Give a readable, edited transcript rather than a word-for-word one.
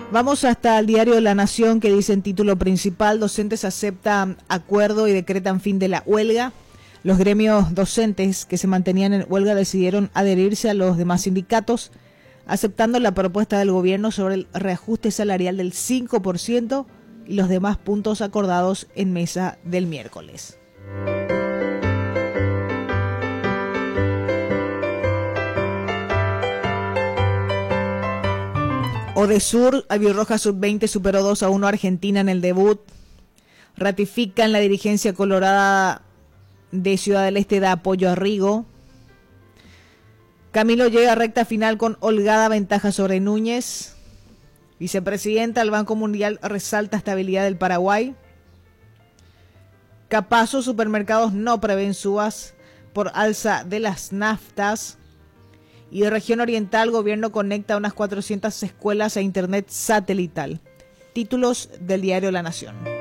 Vamos hasta el diario La Nación, que dice en título principal: docentes aceptan acuerdo y decretan fin de la huelga. Los gremios docentes que se mantenían en huelga decidieron adherirse a los demás sindicatos, aceptando la propuesta del gobierno sobre el reajuste salarial del 5% y los demás puntos acordados en mesa del miércoles. Odesur, Albirroja Sub-20 superó 2-1 a Argentina en el debut. Ratifican la dirigencia colorada de Ciudad del Este, da apoyo a Rigo. Camilo llega a recta final con holgada ventaja sobre Núñez. Vicepresidenta del Banco Mundial resalta estabilidad del Paraguay. Capazo, supermercados no prevén subas por alza de las naftas. Y de región oriental, gobierno conecta unas 400 escuelas a internet satelital. Títulos del diario La Nación.